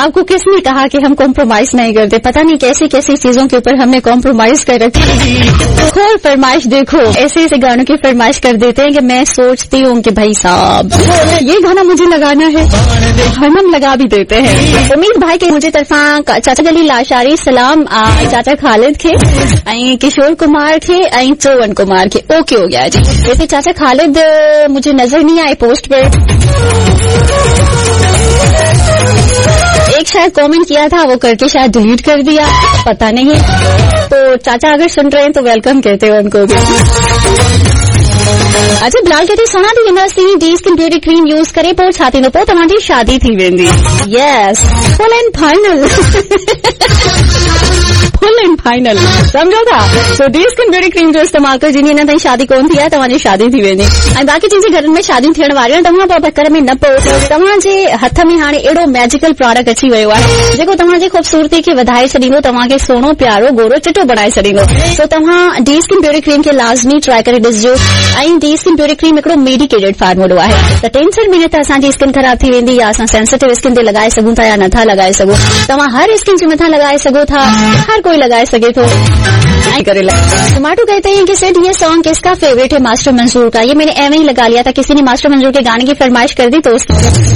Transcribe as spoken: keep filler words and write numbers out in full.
आपको किसने कहा कि हम कॉम्प्रोमाइज नहीं करते? पता नहीं कैसी कैसी चीजों के ऊपर हमने कॉम्प्रोमाइज कर रखी है। खोल फरमाइश देखो, ऐसे ऐसे गानों की फरमाइश कर देते हैं कि मैं सोचती हूँ कि भाई साहब ये गाना मुझे लगाना है, हम लगा भी देते हैं। उम्मीद भाई के मुझे तरफा चाचा गली लाशारी सलाम चाचा खालिद खे, किशोर कुमार खे, चौवन कुमार के। ओके हो गया जी। वैसे चाचा खालिद मुझे नजर नहीं आए पोस्ट पर, एक शायद कमेंट किया था वो करके शायद डिलीट कर दिया, पता नहीं। तो चाचा अगर सुन रहे हैं तो वेलकम कहते हैं उनको भी। अच्छा बिलाल कहते सोना दी university D skin beauty cream use करे पोइ छाती नो पोइ तव्हांजी शादी थी वेंदी। Yes full and final, full and final समझो था। सो डी स्किन ब्यूटी क्रीम जो इस्तेमाल कर जिन्हें अञा ताईं शादी कोन थी आहे तव्हांजी शादी थी वेंदी। ऐं बाक़ी जिन जे घर में शादियूं थियण वारियूं आहिनि तव्हां बकर में न पओ, तव्हांजे हथ में हाणे अहिड़ो मैजिकल प्रोडक्ट अची वियो आहे जेको तव्हांजी खूबसूरती खे वधाए छॾींदो, तव्हांखे सुहिणो प्यारो गोरो चिटो बनाए छॾींदो। सो तव्हां डी स्किन ब्यूटी क्रीम खे लाज़मी ट्राई करे ॾिसजो। ऐं डी स्किन ब्यूटी क्रीम हिकिड़ो मेडिकेटेड फार्मूलो आहे, त टेंशन में न त असांजी स्किन ख़राब थी वेंदी या असां सेंसिटिव स्किन ते लॻाए सघूं था या नथा लॻाए सघूं। तव्हां हर स्किन जे मथां लॻाए सघो था, हर कोई लगाए सके तो करे। टमाटो कहते हैं कि सेठ ये सॉन्ग किसका फेवरेट है मास्टर मंसूर का? ये मैंने एवं ही लगा लिया था, किसी ने मास्टर मंसूर के गाने की फरमाइश कर दी तो उसकी